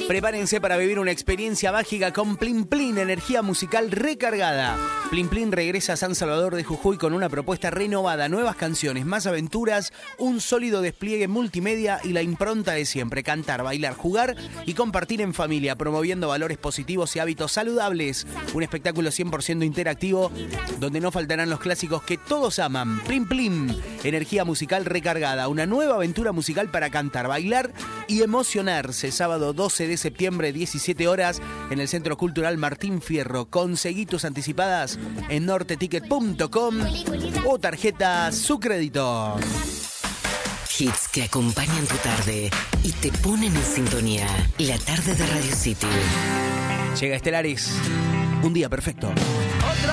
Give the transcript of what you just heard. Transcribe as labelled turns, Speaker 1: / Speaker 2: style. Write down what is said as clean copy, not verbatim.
Speaker 1: Prepárense para vivir una experiencia mágica con Plin Plin, energía musical recargada. Plin Plin regresa a San Salvador de Jujuy con una propuesta renovada, nuevas canciones, más aventuras, un sólido despliegue multimedia y la impronta de siempre: cantar, bailar, jugar y compartir en familia, promoviendo valores positivos y hábitos saludables. Un espectáculo 100% interactivo donde no faltarán los clásicos que todos aman. Plin Plin, energía musical recargada, una nueva aventura musical para cantar, bailar y emocionarse. Sábado 12 de septiembre, 17 horas, en el Centro Cultural Martín Fierro. Conseguí tus anticipadas en norteticket.com o tarjeta Su Crédito.
Speaker 2: Hits que acompañan tu tarde y te ponen en sintonía. La tarde de Radio City.
Speaker 1: Llega Estelares, un día perfecto.